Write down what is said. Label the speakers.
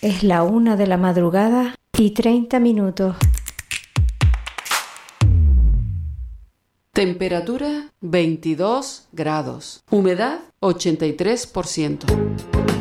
Speaker 1: Es la 1 de la madrugada y 30 minutos.
Speaker 2: Temperatura 22 grados. Humedad 83%.